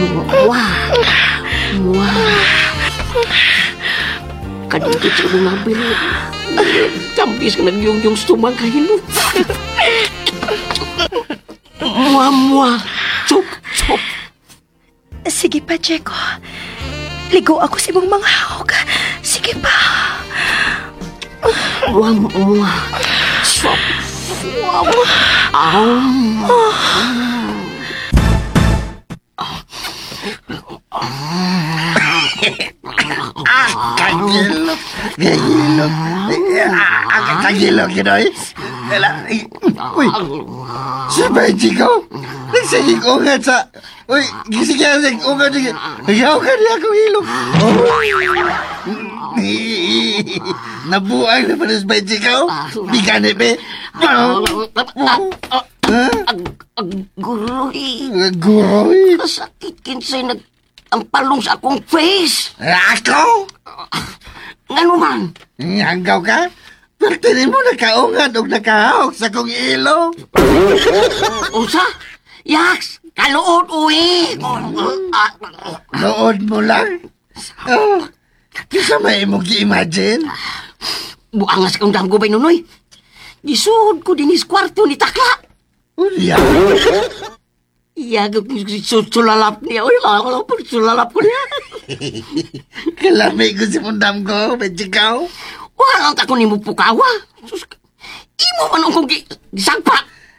Wah. Wah. Kadikit sa mga bilo. Tampis ka nagyong stumang kahilo. Muah. Chup. Sige pa, Jeko. Ligo ako sa ibang mga hawak. Sige pa. Muah. Swap. Kagilok. Kagilok, Ginoy. Uy, si Benji ko. Nagsaging ungat sa... Uy, gisigyan sa ungat. Ayaw ka niya akong ilok. Nabuang na pa na si Benji ko. Bigani, be. Guroy. Guroy. Kasakit kinsay ang palong sa akong face. Ako? Ngano man? Hanggaw ka? Pertinin mo nakaungat o nakahawak sa kong ilong. Usa? Yaks! Kaluod, uwi! Nood mo lang. Oh, kisa may mo gi-imagine? Buangas kang damgo ba, Nunoy? Isuod ko din is kwarto ni Takla. Uliya. Iyaga ko sulalap niya. Uy, ako sulalap ko niya. Kalamay ko si Mundam ko, Benjikaw. Walang tako ni mo pukawa. Sus, imo man kong gisagpa.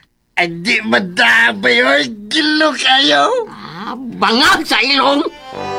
Adi madabay o gilo kayo. Bangag sa ilong.